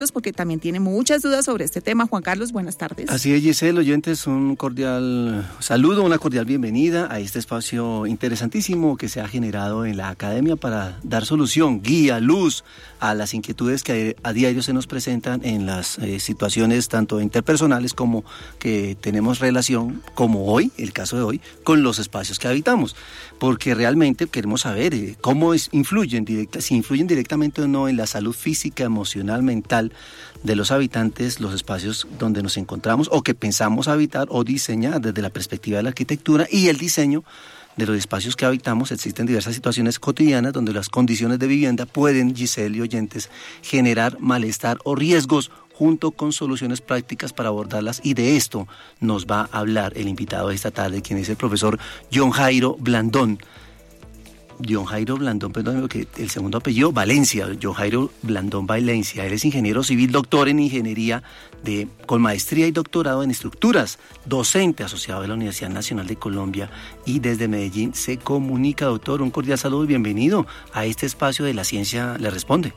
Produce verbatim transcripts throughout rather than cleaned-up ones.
porque también tiene muchas dudas sobre este tema. Juan Carlos, buenas tardes. Así es, Giselle, oyentes, un cordial saludo, una cordial bienvenida a este espacio interesantísimo que se ha generado en la academia para dar solución, guía, luz a las inquietudes que a diario se nos presentan en las eh, situaciones tanto interpersonales como que tenemos relación, como hoy, el caso de hoy, con los espacios que habitamos, porque realmente queremos saber eh, cómo es, influyen directa, si influyen directamente o no en la salud física, emocional, mental de los habitantes, los espacios donde nos encontramos o que pensamos habitar o diseñar desde la perspectiva de la arquitectura y el diseño de los espacios que habitamos. Existen diversas situaciones cotidianas donde las condiciones de vivienda pueden, Giselle y oyentes, generar malestar o riesgos junto con soluciones prácticas para abordarlas, y de esto nos va a hablar el invitado de esta tarde, quien es el profesor John Jairo Blandón. John Jairo Blandón, perdón, que el segundo apellido, Valencia, John Jairo Blandón Valencia. Él es ingeniero civil, doctor en ingeniería de, con maestría y doctorado en estructuras, docente asociado de la Universidad Nacional de Colombia y desde Medellín se comunica. Doctor, un cordial saludo y bienvenido a este espacio de La Ciencia Le Responde.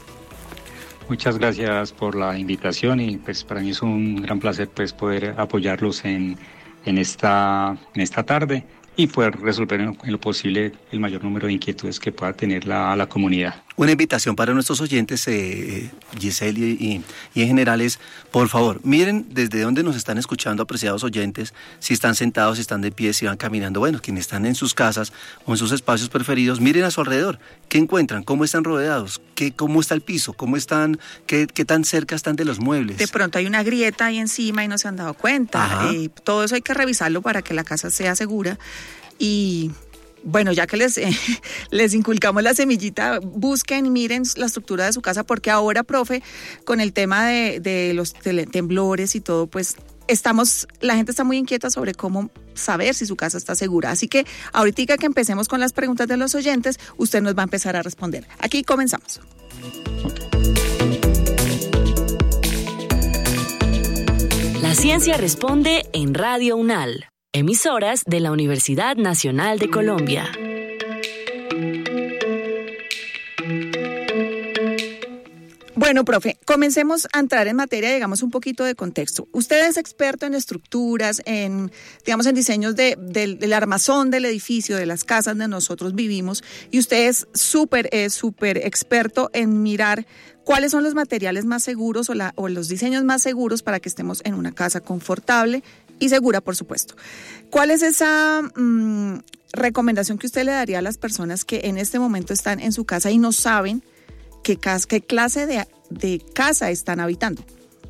Muchas gracias por la invitación y pues para mí es un gran placer pues poder apoyarlos en, en, esta, en esta tarde y poder resolver en lo, en lo posible el mayor número de inquietudes que pueda tener la, la comunidad. Una invitación para nuestros oyentes, eh, Giselle y, y, y en general es, por favor, miren desde dónde nos están escuchando, apreciados oyentes, si están sentados, si están de pie, si van caminando, bueno, quienes están en sus casas o en sus espacios preferidos, miren a su alrededor, ¿qué encuentran? ¿Cómo están rodeados? ¿Qué, cómo está el piso? ¿Cómo están? ¿Qué, qué tan cerca están de los muebles? De pronto hay una grieta ahí encima y no se han dado cuenta. Eh, todo eso hay que revisarlo para que la casa sea segura. Y bueno, ya que les, eh, les inculcamos la semillita, busquen, miren la estructura de su casa, porque ahora, profe, con el tema de, de los temblores y todo, pues estamos, la gente está muy inquieta sobre cómo saber si su casa está segura. Así que ahorita que empecemos con las preguntas de los oyentes, usted nos va a empezar a responder. Aquí comenzamos. La Ciencia Responde en Radio UNAL. Emisoras de la Universidad Nacional de Colombia. Bueno, profe, comencemos a entrar en materia, digamos, un poquito de contexto. Usted es experto en estructuras, en, digamos, en diseños de, de, del armazón del edificio, de las casas donde nosotros vivimos, y usted es súper, es súper experto en mirar cuáles son los materiales más seguros o, la, o los diseños más seguros para que estemos en una casa confortable y segura, por supuesto. ¿Cuál es esa mmm, recomendación que usted le daría a las personas que en este momento están en su casa y no saben qué, qué clase de, de casa están habitando?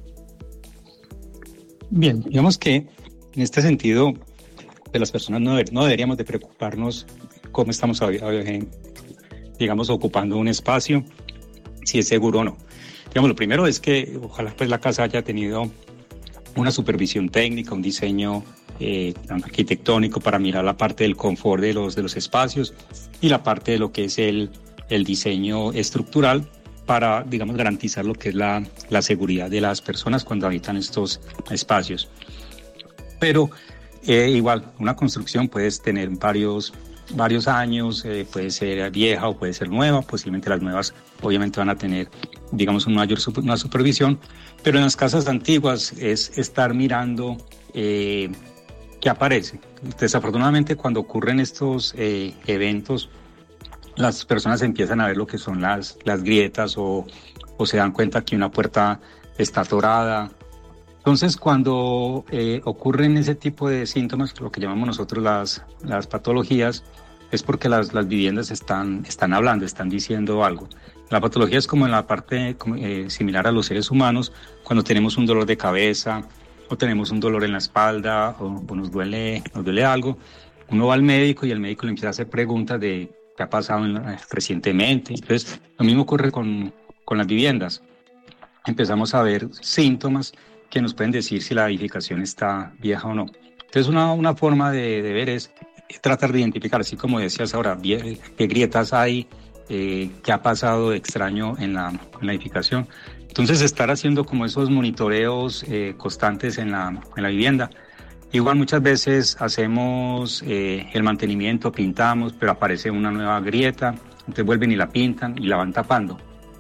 Bien, digamos que en este sentido de las personas no, no deberíamos de preocuparnos cómo estamos, digamos, ocupando un espacio, si es seguro o no. Digamos, lo primero es que ojalá pues la casa haya tenido una supervisión técnica, un diseño eh, arquitectónico para mirar la parte del confort de los, de los espacios y la parte de lo que es el, el diseño estructural para, digamos, garantizar lo que es la, la seguridad de las personas cuando habitan estos espacios. Pero eh, igual, una construcción puede tener varios, varios años, eh, puede ser vieja o puede ser nueva, posiblemente las nuevas obviamente van a tener, digamos, un mayor, una supervisión, pero en las casas antiguas es estar mirando eh, qué aparece. Desafortunadamente, cuando ocurren estos eh, eventos, las personas empiezan a ver lo que son las, las grietas o, o se dan cuenta que una puerta está atorada. Entonces, cuando eh, ocurren ese tipo de síntomas, lo que llamamos nosotros las, las patologías, es porque las, las viviendas están, están hablando, están diciendo algo. La patología es como en la parte eh, similar a los seres humanos, cuando tenemos un dolor de cabeza o tenemos un dolor en la espalda o, o nos duele, nos duele algo, uno va al médico y el médico le empieza a hacer preguntas de qué ha pasado en la, recientemente. Entonces, lo mismo ocurre con, con las viviendas. Empezamos a ver síntomas que nos pueden decir si la edificación está vieja o no. Entonces, una, una forma de, de ver es tratar de identificar, así como decías ahora, qué grietas hay, eh, qué ha pasado de extraño en la, en la edificación. Entonces, estar haciendo como esos monitoreos eh, constantes en la, en la vivienda. Igual muchas veces hacemos eh, el mantenimiento, pintamos, pero aparece una nueva grieta, entonces vuelven y la pintan y la van tapando.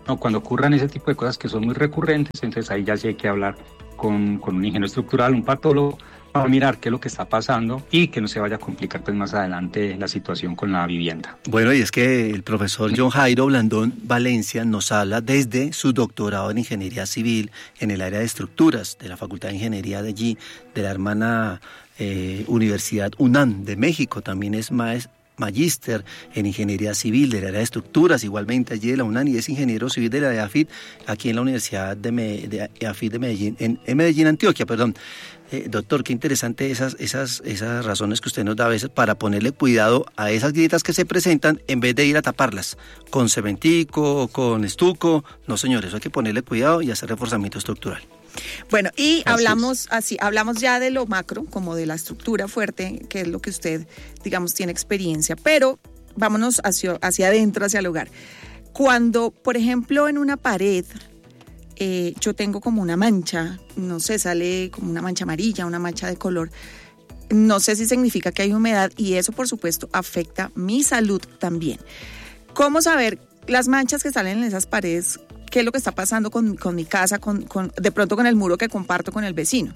No, cuando ocurran ese tipo de cosas que son muy recurrentes, entonces ahí ya sí hay que hablar con, con un ingeniero estructural, un patólogo, para mirar qué es lo que está pasando y que no se vaya a complicar pues más adelante la situación con la vivienda. Bueno, y es que el profesor John Jairo Blandón Valencia nos habla desde su doctorado en Ingeniería Civil en el área de estructuras de la Facultad de Ingeniería de allí, de la hermana eh, Universidad UNAM de México. También es maestro magíster en Ingeniería Civil del área de estructuras, igualmente allí de la UNAM, y es ingeniero civil de la E A F I D aquí en la Universidad de, Me, de E A F I D de Medellín, en, en Medellín, Antioquia, perdón. Eh, doctor, qué interesante esas, esas, esas razones que usted nos da a veces para ponerle cuidado a esas grietas que se presentan en vez de ir a taparlas con cementico, con estuco. No, señor, eso hay que ponerle cuidado y hacer reforzamiento estructural. Bueno, y Así hablamos es. así, hablamos ya de lo macro, como de la estructura fuerte, que es lo que usted, digamos, tiene experiencia, pero vámonos hacia, hacia adentro, hacia el hogar. Cuando, por ejemplo, en una pared, eh, yo tengo como una mancha, no sé, sale como una mancha amarilla, una mancha de color, no sé si significa que hay humedad y eso, por supuesto, afecta mi salud también. ¿Cómo saber las manchas que salen en esas paredes? ¿Qué es lo que está pasando con, con mi casa, con, con, de pronto con el muro que comparto con el vecino?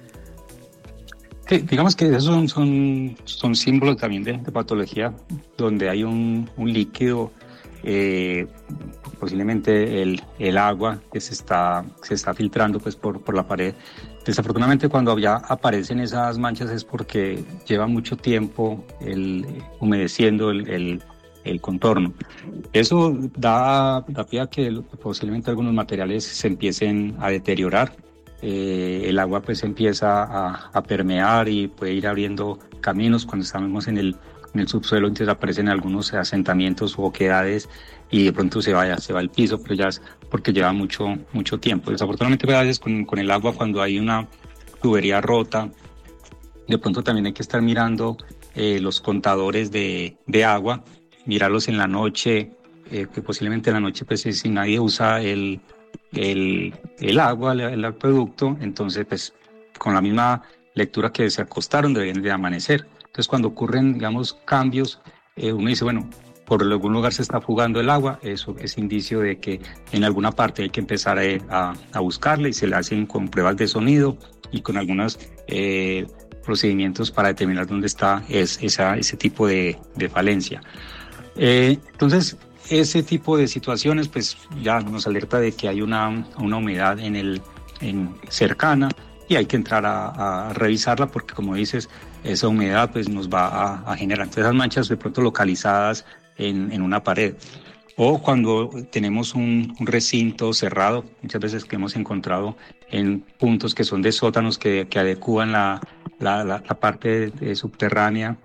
Sí, digamos que esos son, son, son símbolos también de, de patología, donde hay un, un líquido, eh, posiblemente el, el agua que se está, se está filtrando pues, por, por la pared. Desafortunadamente, cuando ya aparecen esas manchas es porque lleva mucho tiempo el, humedeciendo el, el el contorno. Eso da, da pie a que posiblemente algunos materiales se empiecen a deteriorar. Eh, el agua pues empieza a, a permear y puede ir abriendo caminos. Cuando estamos en el, en el subsuelo, entonces aparecen algunos asentamientos u oquedades y de pronto se vaya, se va al piso, pero ya es porque lleva mucho, mucho tiempo. Desafortunadamente a veces con, con el agua, cuando hay una tubería rota, de pronto también hay que estar mirando eh, los contadores de, de agua, mirarlos en la noche, eh, que posiblemente en la noche pues si nadie usa el, el, el agua, el, el acueducto, entonces pues con la misma lectura que se acostaron deberían de amanecer. Entonces cuando ocurren, digamos, cambios, eh, uno dice, bueno, por algún lugar se está fugando el agua, eso es indicio de que en alguna parte hay que empezar a, a, a buscarle y se le hacen con pruebas de sonido y con algunos eh, procedimientos para determinar dónde está es, esa, ese tipo de, de falencia. Eh, entonces, ese tipo de situaciones pues ya nos alerta de que hay una, una humedad en el, en, cercana y hay que entrar a, a revisarla porque, como dices, esa humedad pues nos va a, a generar entonces, esas manchas de pronto localizadas en, en una pared. O cuando tenemos un, un recinto cerrado, muchas veces que hemos encontrado en puntos que son de sótanos que, que adecúan la, la, la, la parte de, de subterránea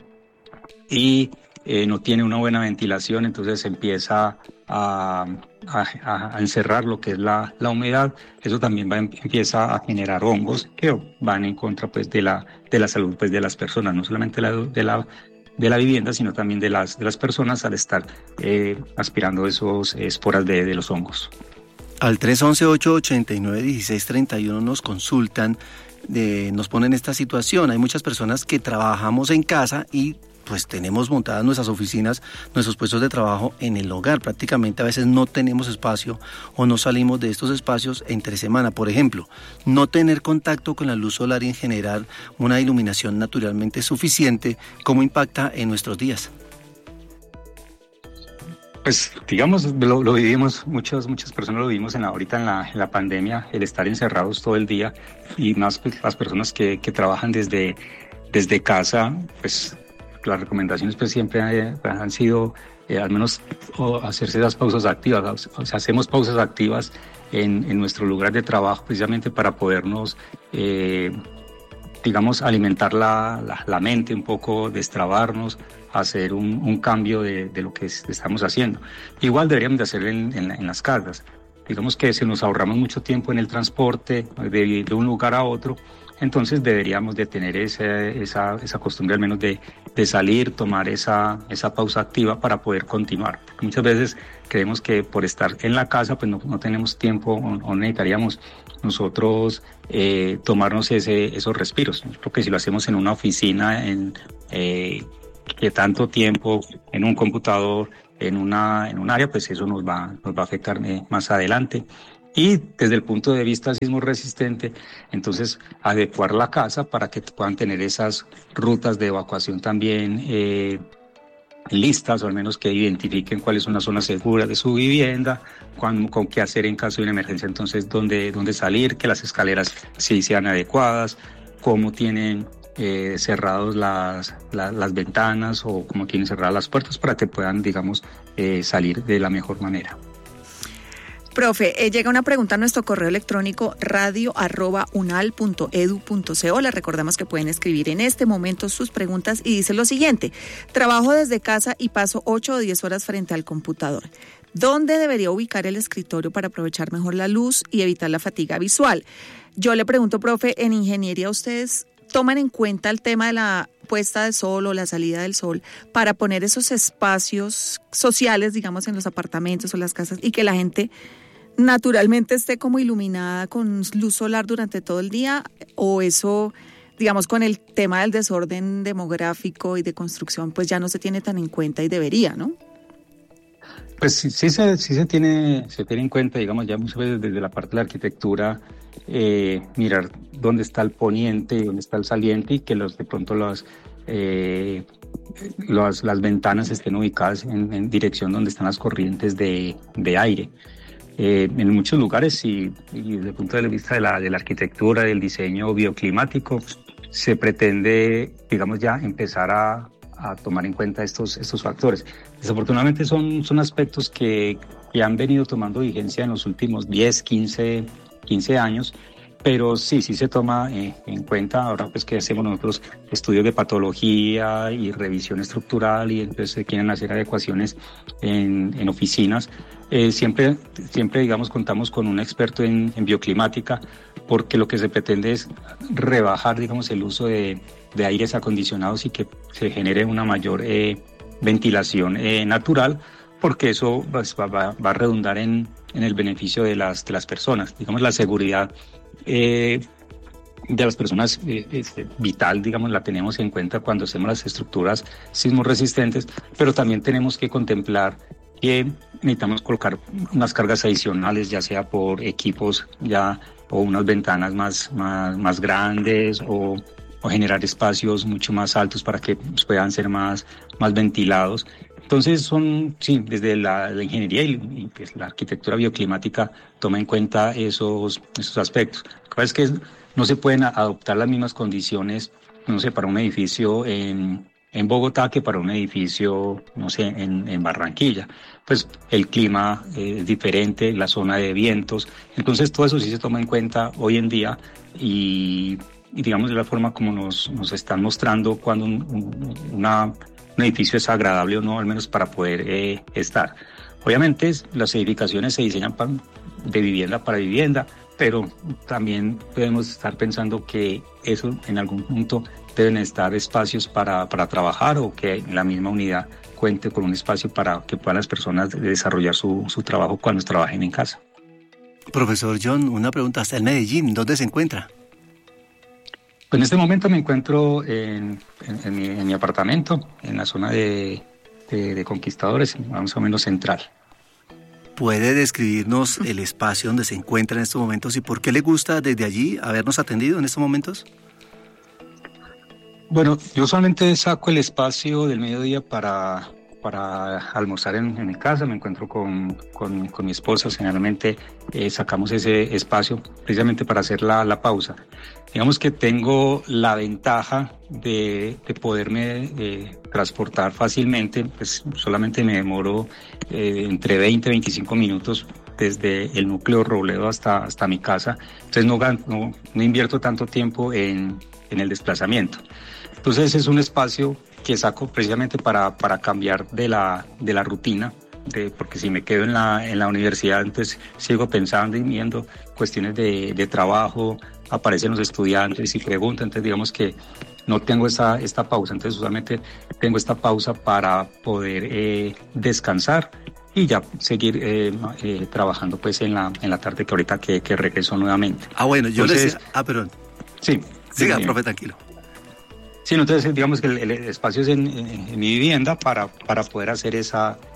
y Eh, no tiene una buena ventilación, entonces se empieza a, a, a encerrar lo que es la, la humedad. Eso también va, empieza a generar hongos que van en contra pues, de, la, de la salud pues, de las personas, no solamente la, de, la, de la vivienda, sino también de las, de las personas al estar eh, aspirando esos esporas de, de los hongos. Al tres once, ocho ochenta y nueve, dieciséis treinta y uno nos consultan, de, nos ponen esta situación. Hay muchas personas que trabajamos en casa y pues tenemos montadas nuestras oficinas, nuestros puestos de trabajo en el hogar. Prácticamente a veces no tenemos espacio o no salimos de estos espacios entre semana. Por ejemplo, no tener contacto con la luz solar y en generar una iluminación naturalmente suficiente, ¿cómo impacta en nuestros días? Pues digamos, lo, lo vivimos, muchas, muchas personas lo vivimos en la, ahorita en la, en la pandemia, el estar encerrados todo el día y más pues, las personas que, que trabajan desde, desde casa, pues las recomendaciones pues siempre eh, han sido eh, al menos oh, hacerse las pausas activas, o sea, hacemos pausas activas en, en nuestro lugar de trabajo precisamente para podernos, eh, digamos, alimentar la, la, la mente un poco, destrabarnos, hacer un, un cambio de, de lo que estamos haciendo. Igual deberíamos de hacer en, en, en las casas. Digamos que si nos ahorramos mucho tiempo en el transporte de, de un lugar a otro, entonces deberíamos de tener ese, esa, esa costumbre al menos de, de salir, tomar esa, esa pausa activa para poder continuar. Porque muchas veces creemos que por estar en la casa pues no, no tenemos tiempo o, o necesitaríamos nosotros eh, tomarnos ese, esos respiros. Porque si lo hacemos en una oficina, en, eh, que tanto tiempo en un computador, en, una, en un área, pues eso nos va, nos va a afectar eh, más adelante. Y desde el punto de vista sismo resistente, entonces adecuar la casa para que puedan tener esas rutas de evacuación también eh, listas, o al menos que identifiquen cuáles son las zonas seguras de su vivienda, con, con qué hacer en caso de una emergencia, entonces dónde, dónde salir, que las escaleras sí sean adecuadas, cómo tienen eh, cerrados las, la, las ventanas o cómo tienen cerradas las puertas para que puedan, digamos, eh, salir de la mejor manera. Profe, eh, llega una pregunta a nuestro correo electrónico radio arroba unal punto edu punto co. Les recordamos que pueden escribir en este momento sus preguntas y dice lo siguiente: trabajo desde casa y paso ocho o diez horas frente al computador. ¿Dónde debería ubicar el escritorio para aprovechar mejor la luz y evitar la fatiga visual? Yo le pregunto, profe, en ingeniería ustedes toman en cuenta el tema de la puesta de sol o la salida del sol para poner esos espacios sociales, digamos, en los apartamentos o las casas, y que la gente naturalmente esté como iluminada con luz solar durante todo el día, o eso, digamos, con el tema del desorden demográfico y de construcción, pues ya no se tiene tan en cuenta y debería, ¿no? Pues sí, sí, se, sí se, tiene, se tiene en cuenta, digamos, ya muchas veces desde la parte de la arquitectura, eh, mirar dónde está el poniente y dónde está el saliente, y que los de pronto los, eh, los, las ventanas estén ubicadas en, en dirección donde están las corrientes de, de aire. Eh, en muchos lugares y, y desde el punto de vista de la, de la arquitectura, del diseño bioclimático, se pretende, digamos, ya empezar a, a tomar en cuenta estos, estos factores. Desafortunadamente son, son aspectos que, que han venido tomando vigencia en los últimos diez, quince, quince años, pero sí, sí se toma eh, en cuenta. Ahora pues que hacemos nosotros estudios de patología y revisión estructural, y entonces se quieren hacer adecuaciones en, en oficinas. Eh, siempre, siempre, digamos, contamos con un experto en, en bioclimática, porque lo que se pretende es rebajar, digamos, el uso de, de aires acondicionados y que se genere una mayor eh, ventilación eh, natural, porque eso pues, va, va, va a redundar en, en el beneficio de las, de las personas. Digamos, la seguridad eh, de las personas eh, es vital, digamos, la tenemos en cuenta cuando hacemos las estructuras sismo resistentes, pero también tenemos que contemplar que necesitamos colocar unas cargas adicionales, ya sea por equipos ya o unas ventanas más, más, más grandes, o, o generar espacios mucho más altos para que puedan ser más, más ventilados. Entonces son, sí, desde la, la ingeniería y, y pues la arquitectura bioclimática toma en cuenta esos, esos aspectos. Lo que pasa es que no se pueden adoptar las mismas condiciones, no sé, para un edificio en, en Bogotá que para un edificio, no sé, en, en Barranquilla. Pues el clima eh, es diferente, la zona de vientos, entonces todo eso sí se toma en cuenta hoy en día, y, y digamos de la forma como nos, nos están mostrando cuando un, un, una, un edificio es agradable o no, al menos para poder eh, estar. Obviamente las edificaciones se diseñan para, de vivienda para vivienda, pero también debemos estar pensando que eso en algún punto deben estar espacios para, para trabajar, o que la misma unidad cuente con un espacio para que puedan las personas desarrollar su, su trabajo cuando trabajen en casa. Profesor John, una pregunta. ¿Está en Medellín? ¿Dónde se encuentra? Pues en este momento me encuentro en, en, en, mi, en mi apartamento, en la zona de, de, de Conquistadores, más o menos central. ¿Puede describirnos el espacio donde se encuentra en estos momentos y por qué le gusta desde allí habernos atendido en estos momentos? Bueno, yo solamente saco el espacio del mediodía para, para almorzar en, en mi casa. Me encuentro con, con, con mi esposa. Generalmente eh, sacamos ese espacio precisamente para hacer la, la pausa. Digamos que tengo la ventaja de, de poderme eh, transportar fácilmente. Pues solamente me demoro eh, entre veinte y veinticinco minutos desde el núcleo Robledo hasta, hasta mi casa. Entonces no, no, no invierto tanto tiempo en, en el desplazamiento. Entonces es un espacio que saco precisamente para, para cambiar de la, de la rutina, de, porque si me quedo en la, en la universidad, entonces sigo pensando y viendo cuestiones de, de trabajo, aparecen los estudiantes y preguntan, entonces digamos que no tengo esta, esta pausa, entonces usualmente tengo esta pausa para poder eh, descansar y ya seguir eh, eh, trabajando pues en la, en la tarde, que ahorita que, que regreso nuevamente. Ah, bueno, yo entonces, les decía, ah, perdón. Sí. Siga, sí, profe, tranquilo. Sí, entonces digamos que el, el espacio es en, en, en mi vivienda para, para poder hacer esa,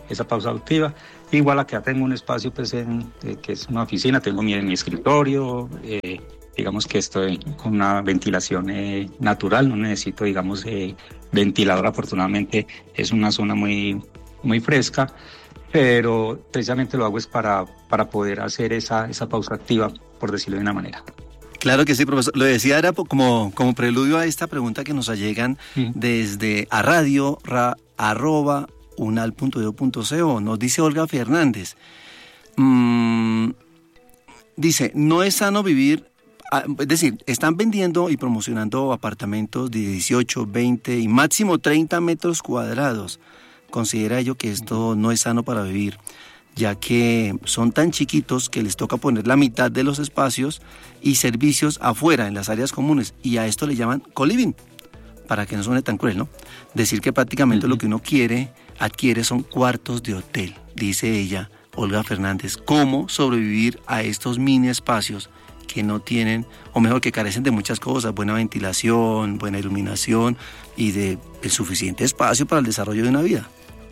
esa pausa activa. Igual acá tengo un espacio pues, en, eh, que es una oficina, tengo mi, mi escritorio, eh, digamos que estoy con una ventilación eh, natural, no necesito, digamos, eh, ventilador. Afortunadamente es una zona muy, muy fresca, pero precisamente lo hago es para, para poder hacer esa, esa pausa activa, por decirlo de una manera. Claro que sí, profesor. Lo decía era como, como preludio a esta pregunta que nos allegan mm. desde a radio ra, arroba unal punto edu punto co. Nos dice Olga Fernández. Mm, dice, no es sano vivir, es decir, están vendiendo y promocionando apartamentos de dieciocho, veinte y máximo treinta metros cuadrados. Considera ello que esto no es sano para vivir, ya que son tan chiquitos que les toca poner la mitad de los espacios y servicios afuera, en las áreas comunes, y a esto le llaman co-living, para que no suene tan cruel, ¿no? Decir que prácticamente uh-huh. lo que uno quiere, adquiere son cuartos de hotel, dice ella, Olga Fernández. ¿Cómo sobrevivir a estos mini espacios que no tienen, o mejor, que carecen de muchas cosas, buena ventilación, buena iluminación y de el suficiente espacio para el desarrollo de una vida?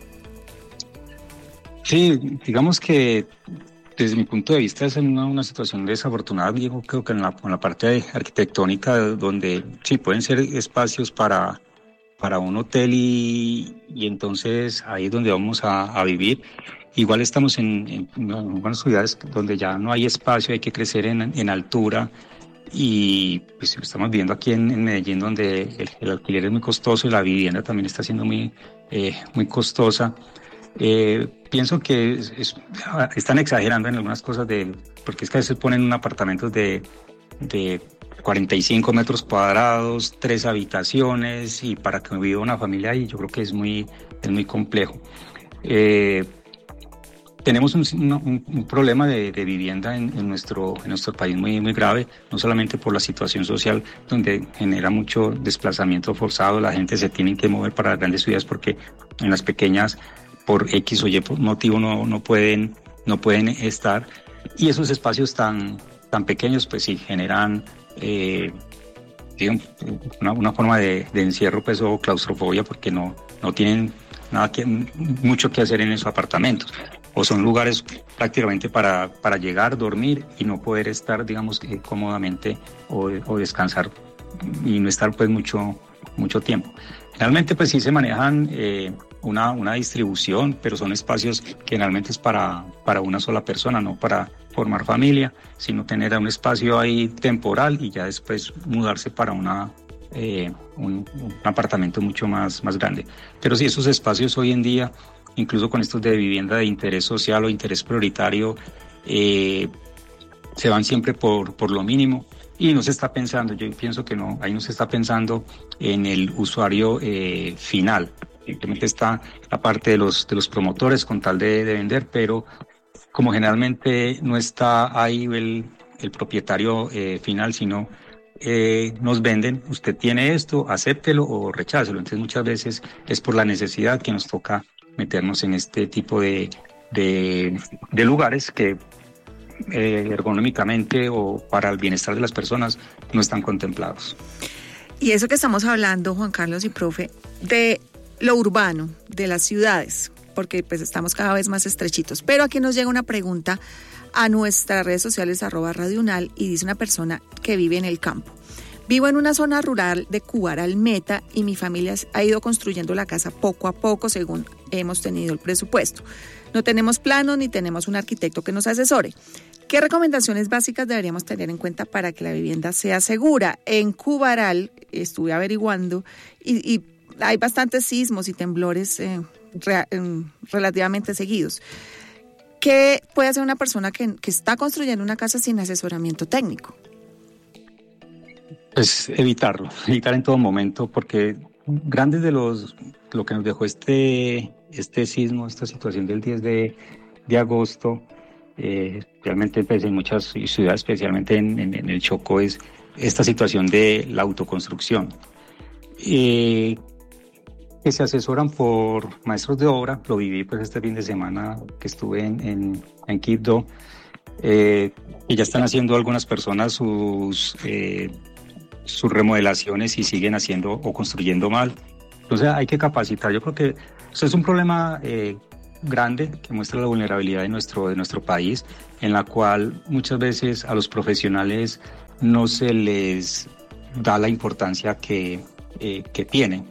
Sí, digamos que desde mi punto de vista es una, una situación desafortunada. Digo, creo que en la, en la parte arquitectónica, donde sí pueden ser espacios para, para un hotel y, y entonces ahí es donde vamos a, a vivir. Igual estamos en, en, en algunas ciudades donde ya no hay espacio, hay que crecer en, en altura, y pues estamos viviendo aquí en, en Medellín, donde el, el alquiler es muy costoso y la vivienda también está siendo muy, eh, muy costosa. Eh, pienso que es, es, están exagerando en algunas cosas, de, porque es que a veces ponen un apartamento de, de cuarenta y cinco metros cuadrados, tres habitaciones, y para que viva una familia ahí, yo creo que es muy, es muy complejo. Eh, tenemos un, un, un problema de, de vivienda en, en, nuestro, en nuestro país muy, muy grave, no solamente por la situación social, donde genera mucho desplazamiento forzado, la gente se tiene que mover para las grandes ciudades porque en las pequeñas, por X o Y motivo, no, no, pueden, no pueden estar, y esos espacios tan, tan pequeños pues sí generan eh, digamos, una, una forma de, de encierro pues, o claustrofobia, porque no, no tienen nada que, mucho que hacer en esos apartamentos, o son lugares prácticamente para, para llegar, dormir y no poder estar, digamos, eh, cómodamente o, o descansar y no estar pues mucho, mucho tiempo. Generalmente pues sí se manejan eh, una, una distribución, pero son espacios que generalmente es para, para una sola persona, no para formar familia, sino tener un espacio ahí temporal y ya después mudarse para una, eh, un, un apartamento mucho más, más grande. Pero sí, esos espacios hoy en día, incluso con estos de vivienda de interés social o interés prioritario, eh, se van siempre por, por lo mínimo. Y no se está pensando, yo pienso que no, ahí no se está pensando en el usuario eh, final. Simplemente está la parte de los, de los promotores con tal de, de vender, pero como generalmente no está ahí el, el propietario eh, final, sino eh, nos venden, usted tiene esto, acéptelo o rechácelo. Entonces muchas veces es por la necesidad que nos toca meternos en este tipo de, de, de lugares que Eh, ergonómicamente o para el bienestar de las personas no están contemplados. Y eso que estamos hablando, Juan Carlos y profe, de lo urbano, de las ciudades, porque pues estamos cada vez más estrechitos. Pero aquí nos llega una pregunta a nuestras redes sociales, arroba Radio Unal, y dice una persona que vive en el campo. Vivo en una zona rural de Cubaralmeta y mi familia ha ido construyendo la casa poco a poco según hemos tenido el presupuesto. No tenemos plano ni tenemos un arquitecto que nos asesore. ¿Qué recomendaciones básicas deberíamos tener en cuenta para que la vivienda sea segura? En Cubaral estuve averiguando y, y hay bastantes sismos y temblores eh, re, eh, relativamente seguidos. ¿Qué puede hacer una persona que, que está construyendo una casa sin asesoramiento técnico? Pues evitarlo, evitar en todo momento, porque grandes de los lo que nos dejó este este sismo, esta situación del diez de agosto, eh, realmente pues, en muchas ciudades, especialmente en, en, en el Chocó, es esta situación de la autoconstrucción. Eh, que se asesoran por maestros de obra, lo viví pues este fin de semana que estuve en, en, en Quibdó, eh, y ya están haciendo algunas personas sus... Eh, sus remodelaciones y siguen haciendo o construyendo mal. Entonces hay que capacitar. Yo creo que eso es un problema eh, grande que muestra la vulnerabilidad de nuestro, de nuestro país, en la cual muchas veces a los profesionales no se les da la importancia que, eh, que tienen.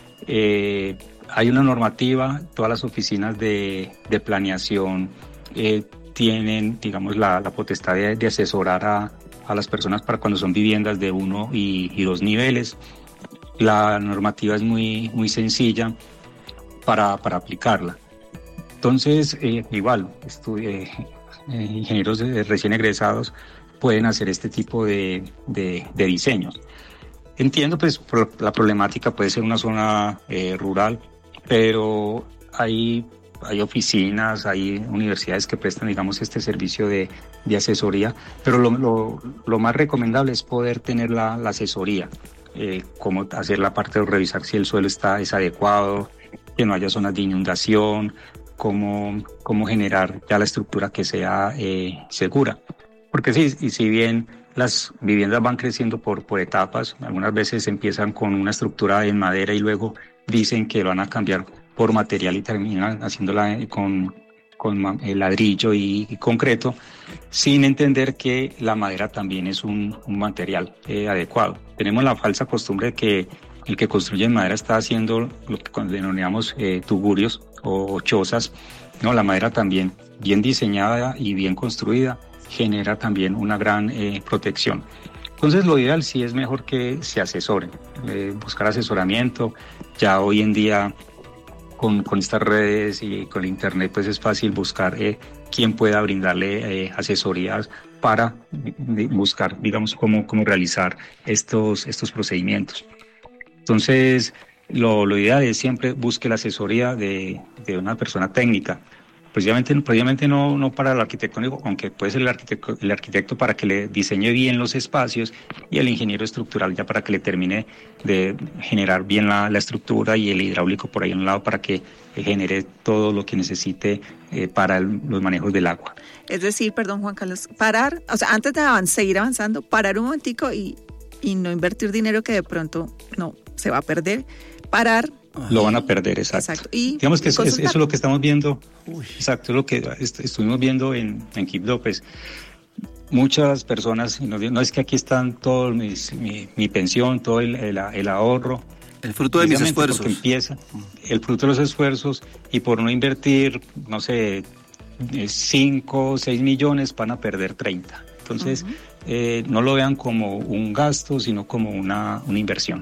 Eh, hay una normativa, todas las oficinas de, de planeación eh, tienen, digamos, la, la potestad de, de asesorar a, a las personas para cuando son viviendas de uno y, y dos niveles. La normativa es muy, muy sencilla para, para aplicarla. Entonces, eh, igual, estu- eh, eh, ingenieros de, recién egresados pueden hacer este tipo de, de, de diseños. Entiendo, pues, por la problemática puede ser una zona eh, rural, pero hay, hay oficinas, hay universidades que prestan, digamos, este servicio de, de asesoría, pero lo, lo, lo más recomendable es poder tener la, la asesoría, eh, cómo hacer la parte de revisar si el suelo está es adecuado, que no haya zonas de inundación, cómo, cómo generar ya la estructura que sea eh, segura. Porque sí, y si bien las viviendas van creciendo por, por etapas, algunas veces empiezan con una estructura en madera y luego dicen que lo van a cambiar por material y terminan haciéndola con, con ladrillo y, y concreto, sin entender que la madera también es un, un material eh, adecuado. Tenemos la falsa costumbre de que el que construye en madera está haciendo lo que denominamos eh, tugurios o chozas. No, la madera también, bien diseñada y bien construida, genera también una gran eh, protección. Entonces lo ideal sí es mejor que se asesoren, eh, buscar asesoramiento. Ya hoy en día con, con estas redes y con el internet pues es fácil buscar eh, quién pueda brindarle eh, asesorías para buscar, digamos, cómo, cómo realizar estos, estos procedimientos. Entonces lo, lo ideal es siempre busque la asesoría de, de una persona técnica. Precisamente, precisamente no, no para el arquitectónico, aunque puede ser el arquitecto, el arquitecto para que le diseñe bien los espacios y el ingeniero estructural ya para que le termine de generar bien la, la estructura y el hidráulico por ahí a un lado para que genere todo lo que necesite eh, para el, los manejos del agua. Es decir, perdón Juan Carlos, parar, o sea, antes de avanzar, seguir avanzando, parar un momentico y, y no invertir dinero que de pronto no se va a perder, parar. Lo van a perder, exacto. exacto. Y, Digamos que es, es, eso es lo que estamos viendo, Uy. exacto, es lo que est- estuvimos viendo en, en Quibdó, pues muchas personas, no, no es que aquí están todo mis, mi, mi pensión, todo el, el, el ahorro. El fruto de mis esfuerzos. Porque empieza el fruto de los esfuerzos y por no invertir, no sé, cinco o seis millones van a perder treinta. Entonces, uh-huh. eh, no lo vean como un gasto, sino como una, una inversión.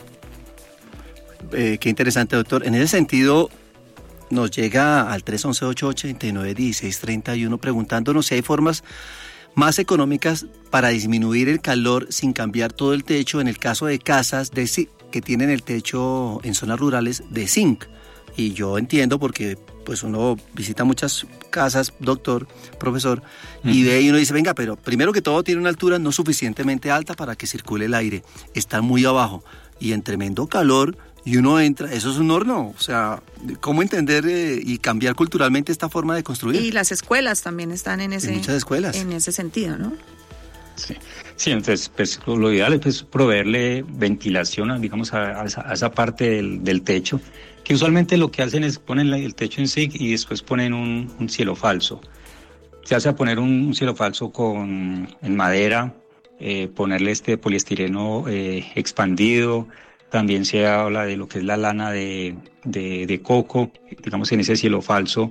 Eh, qué interesante, doctor. En ese sentido, nos llega al tres once, ocho ochenta y nueve, dieciséis treinta y uno preguntándonos si hay formas más económicas para disminuir el calor sin cambiar todo el techo en el caso de casas de, que tienen el techo en zonas rurales de zinc. Y yo entiendo porque pues uno visita muchas casas, doctor, profesor, uh-huh. y ve y uno dice, venga, pero primero que todo tiene una altura no suficientemente alta para que circule el aire. Está muy abajo y en tremendo calor. Y uno entra, eso es un horno, o sea, ¿cómo entender eh, y cambiar culturalmente esta forma de construir? Y las escuelas también están en ese, en muchas escuelas. En ese sentido, ¿no? Sí, sí, entonces pues, lo ideal es pues, proveerle ventilación, digamos, a, a, esa, a esa parte del, del techo, que usualmente lo que hacen es ponen el techo en zinc y después ponen un, un cielo falso. Se hace a poner un, un cielo falso con, en madera, eh, ponerle este poliestireno eh, expandido. También se habla de lo que es la lana de, de, de coco, digamos en ese cielo falso,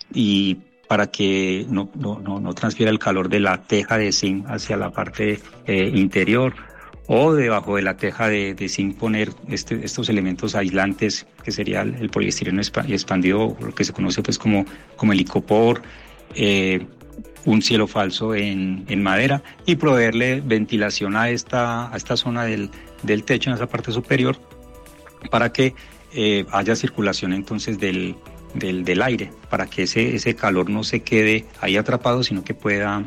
y para que no, no, no, no transfiera el calor de la teja de zinc hacia la parte eh, interior, o debajo de la teja de, de zinc poner este, estos elementos aislantes, que sería el, el poliestireno expandido, lo que se conoce pues como, como el icopor, eh, un cielo falso en, en madera, y proveerle ventilación a esta, a esta zona del del techo en esa parte superior para que eh, haya circulación entonces del, del, del aire, para que ese, ese calor no se quede ahí atrapado, sino que pueda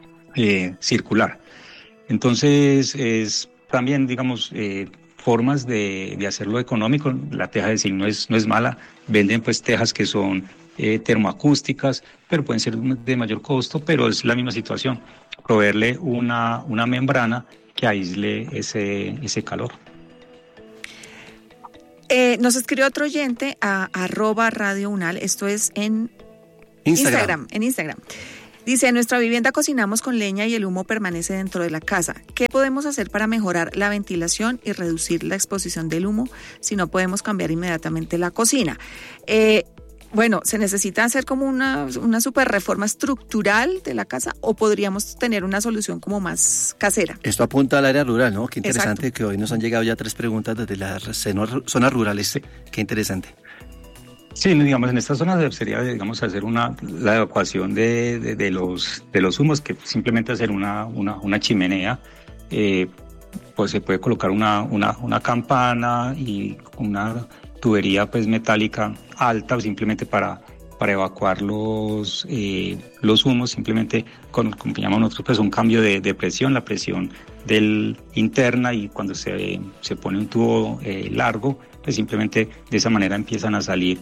eh, circular. Entonces es también, digamos, eh, formas de, de hacerlo económico. La teja de zinc no es, no es mala, venden pues tejas que son eh, termoacústicas, pero pueden ser de mayor costo, pero es la misma situación, proveerle una, una membrana que aísle ese, ese calor. Eh, nos escribe otro oyente a arroba Radio Unal, esto es en Instagram. Instagram, en Instagram. Dice, en nuestra vivienda cocinamos con leña y el humo permanece dentro de la casa. ¿Qué podemos hacer para mejorar la ventilación y reducir la exposición del humo si no podemos cambiar inmediatamente la cocina? Eh, bueno, ¿se necesita hacer como una, una super reforma estructural de la casa o podríamos tener una solución como más casera? Esto apunta al área rural, ¿no? Qué interesante. Exacto. Que hoy nos han llegado ya tres preguntas desde las zonas rurales. Sí. Qué interesante. Sí, digamos, en esta zona sería, digamos, hacer una la evacuación de, de, de los de los humos, que simplemente hacer una, una, una chimenea, eh, pues se puede colocar una, una, una campana y una tubería pues metálica alta, simplemente para, para evacuar los, eh, los humos, simplemente con, como llamamos nosotros, pues un cambio de, de presión, la presión del interna, y cuando se, se pone un tubo eh, largo, pues simplemente de esa manera empiezan a salir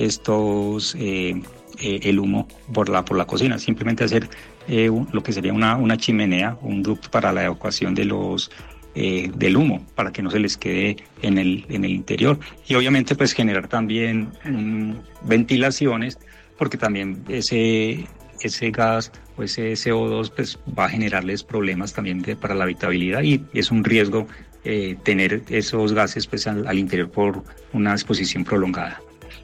estos eh, eh, el humo por la por la cocina. Simplemente hacer eh, un, lo que sería una, una chimenea, un ducto para la evacuación de los eh, del humo, para que no se les quede en el en el interior, y obviamente pues generar también um, ventilaciones, porque también ese ese gas o ese C O dos pues va a generarles problemas también de, para la habitabilidad, y es un riesgo Eh, tener esos gases pues al, al interior por una exposición prolongada.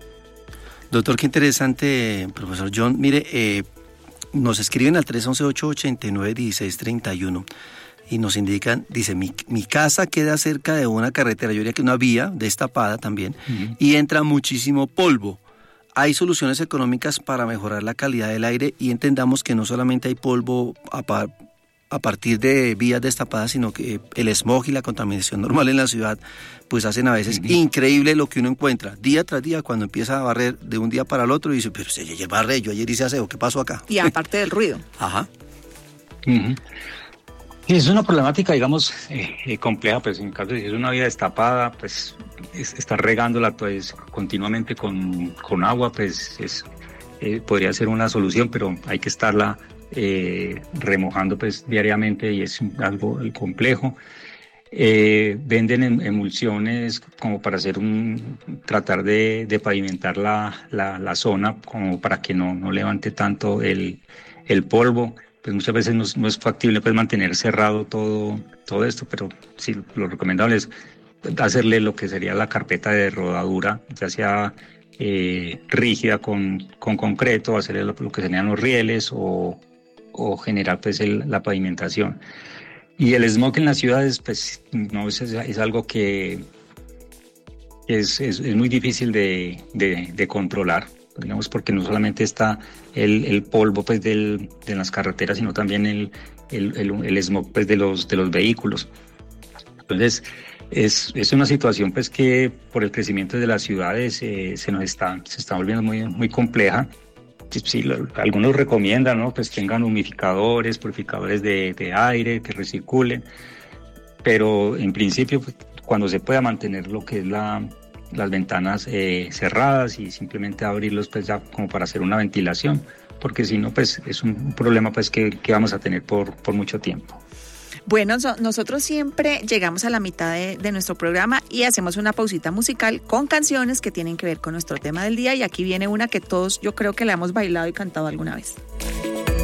Doctor, qué interesante, profesor John. Mire, eh, nos escriben al tres once, ocho ochenta y nueve, dieciséis treinta y uno y nos indican, dice, mi, mi casa queda cerca de una carretera, yo diría que una vía destapada también, uh-huh. y entra muchísimo polvo. Hay soluciones económicas para mejorar la calidad del aire, y entendamos que no solamente hay polvo a par, a partir de vías destapadas, sino que el smog y la contaminación normal en la ciudad pues hacen a veces uh-huh. increíble lo que uno encuentra día tras día, cuando empieza a barrer de un día para el otro y dice, pero si ayer barré, yo ayer hice aseo, ¿qué pasó acá? Y aparte del ruido. Ajá. Uh-huh. Sí, es una problemática, digamos, eh, eh, compleja, pues en caso de si es una vía destapada, pues es, estar regándola pues continuamente con, con agua, pues es, eh, podría ser una solución, pero hay que estarla Eh, remojando pues diariamente, y es algo complejo. Eh, venden em, emulsiones como para hacer un tratar de, de pavimentar la, la, la zona, como para que no, no levante tanto el, el polvo. Pues muchas veces no, no es factible pues mantener cerrado todo, todo esto, pero sí, lo recomendable es hacerle lo que sería la carpeta de rodadura, ya sea eh, rígida con, con concreto, hacerle lo, lo que serían los rieles, o o generar pues el, la pavimentación. Y el smog en las ciudades pues no es, es algo que es, es, es muy difícil de, de, de controlar, digamos, porque no solamente está el, el polvo pues del, de las carreteras, sino también el, el, el, el smog pues de los, de los vehículos. Entonces es, es una situación pues que por el crecimiento de las ciudades eh, se nos está, se está volviendo muy, muy compleja. Sí, lo, algunos recomiendan, ¿no? Pues tengan humidificadores, purificadores de, de aire, que recirculen, pero en principio pues, cuando se pueda mantener lo que es la, las ventanas eh, cerradas, y simplemente abrirlos pues ya como para hacer una ventilación, porque si no pues es un problema pues que, que vamos a tener por, por mucho tiempo. Bueno, so, nosotros siempre llegamos a la mitad de, de nuestro programa y hacemos una pausita musical con canciones que tienen que ver con nuestro tema del día, y aquí viene una que todos yo creo que la hemos bailado y cantado alguna vez.